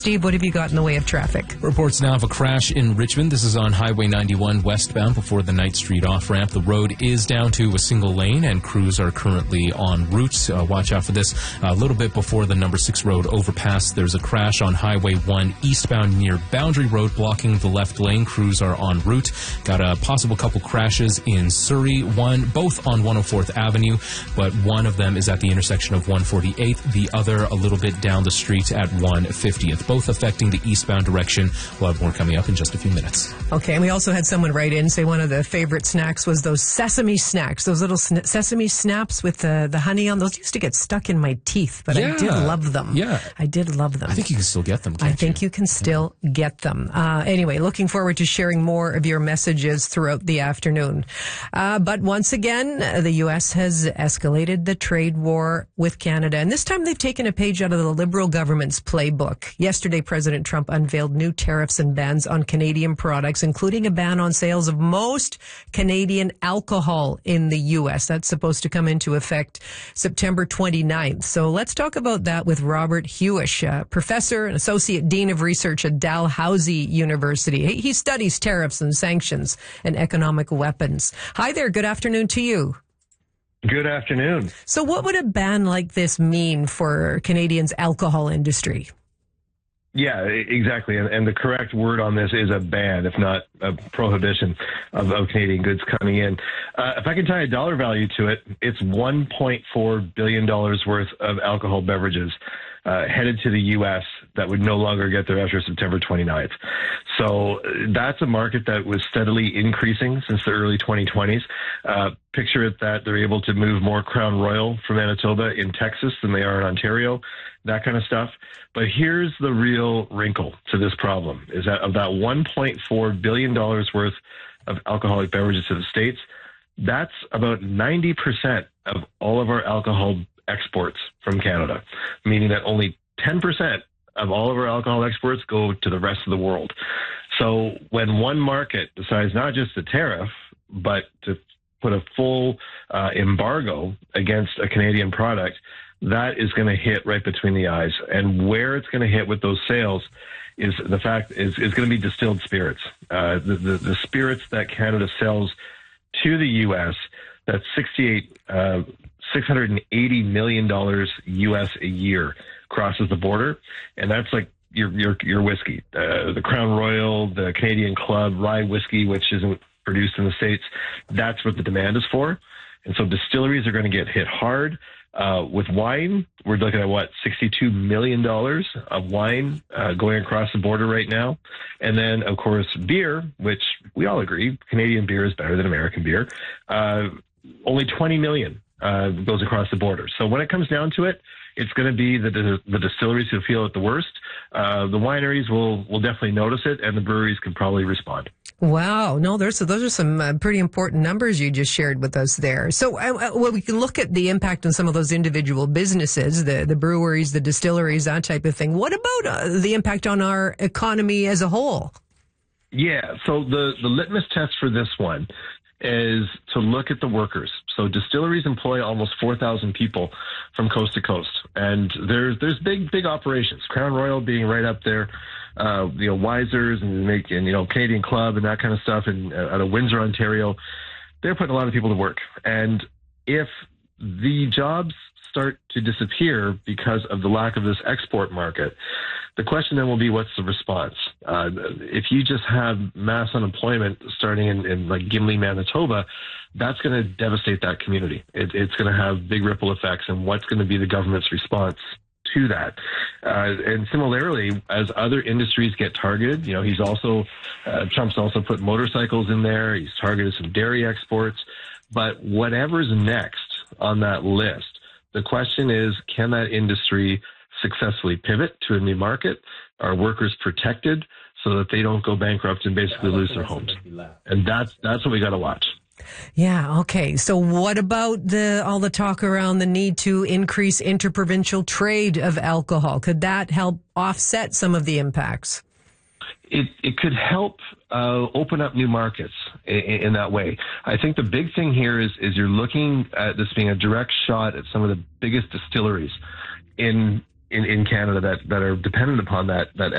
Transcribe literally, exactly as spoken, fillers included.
Steve, what have you got in the way of traffic? Reports now of a crash in Richmond. This is on Highway ninety-one westbound before the Knight Street off-ramp. The road is down to a single lane, and crews are currently en route. Uh, watch out for this. A little bit before the number six road overpass, there's a crash on Highway one eastbound near Boundary Road, blocking the left lane. Crews are en route. Got a possible couple crashes in Surrey, one both on one oh fourth Avenue, but one of them is at the intersection of one forty-eighth, the other a little bit down the street at one fiftieth. Both affecting the eastbound direction. We'll have more coming up in just a few minutes. Okay, and we also had someone write in say one of the favorite snacks was those sesame snacks, those little sn- sesame snaps with the, the honey on. Those used to get stuck in my teeth, but yeah. I did love them. Yeah. I did love them. I think you can still get them, can't I think you? you can still yeah. get them. Uh, anyway, looking forward to sharing more of your messages throughout the afternoon. Uh, but once again, the U S has escalated the trade war with Canada, and this time they've taken a page out of the Liberal government's playbook. Yesterday, President Trump unveiled new tariffs and bans on Canadian products, including a ban on sales of most Canadian alcohol in the U S. That's supposed to come into effect September twenty-ninth. So let's talk about that with Robert Hewish, uh, professor and associate dean of research at Dalhousie University. He, he studies tariffs and sanctions and economic weapons. Hi there. Good afternoon to you. Good afternoon. So what would a ban like this mean for Canadians' alcohol industry? Yeah, exactly. And, and the correct word on this is a ban, if not a prohibition of, of Canadian goods coming in. Uh, if I can tie a dollar value to it, it's one point four billion dollars worth of alcohol beverages uh, headed to the U S that would no longer get there after September twenty-ninth. So that's a market that was steadily increasing since the early twenty twenties. Uh, picture it that they're able to move more Crown Royal from Manitoba in Texas than they are in Ontario, that kind of stuff. But here's the real wrinkle to this problem, is that of that one point four billion dollars worth of alcoholic beverages to the States, that's about ninety percent of all of our alcohol exports from Canada, meaning that only ten percent of all of our alcohol exports go to the rest of the world. So when one market decides not just to tariff, but to put a full uh, embargo against a Canadian product, that is going to hit right between the eyes. And where it's going to hit with those sales is the fact is, is going to be distilled spirits. Uh, the, the, the spirits that Canada sells to the U S, that's sixty-eight, uh, six hundred eighty million dollars U S a year crosses the border. And that's like your, your, your whiskey, uh, the Crown Royal, the Canadian Club, rye whiskey, which isn't produced in the States. That's what the demand is for. And so distilleries are going to get hit hard. Uh, with wine, we're looking at what, sixty-two million dollars of wine uh, going across the border right now. And then, of course, beer, which we all agree, Canadian beer is better than American beer. Uh, only twenty million uh, goes across the border. So when it comes down to it, it's going to be the, the, the distilleries who feel it the worst. Uh, the wineries will, will definitely notice it, and the breweries can probably respond. Wow. No, there's, those are some uh, pretty important numbers you just shared with us there. So uh, well, we can look at the impact on some of those individual businesses, the, the breweries, the distilleries, that type of thing. What about uh, the impact on our economy as a whole? Yeah. So the, the litmus test for this one is to look at the workers. So distilleries employ almost four thousand people from coast to coast. And there's, there's big, big operations. Crown Royal being right up there. Uh, you know, Wisers and making, you know, Canadian Club and that kind of stuff, and uh, out of Windsor, Ontario, they're putting a lot of people to work. And if the jobs start to disappear because of the lack of this export market, the question then will be, what's the response? Uh, if you just have mass unemployment starting in, in like Gimli, Manitoba, that's going to devastate that community. It, it's going to have big ripple effects, and what's going to be the government's response to that. Uh, and similarly, as other industries get targeted, you know, he's also, uh, Trump's also put motorcycles in there. He's targeted some dairy exports. But whatever's next on that list, the question is, can that industry successfully pivot to a new market? Are workers protected so that they don't go bankrupt and basically lose their homes? And that's, that's what we got to watch. Yeah. Okay. So what about the all the talk around the need to increase interprovincial trade of alcohol? Could that help offset some of the impacts? It, it could help uh, open up new markets in, in that way. I think the big thing here is, is you're looking at this being a direct shot at some of the biggest distilleries in in, in Canada that, that are dependent upon that that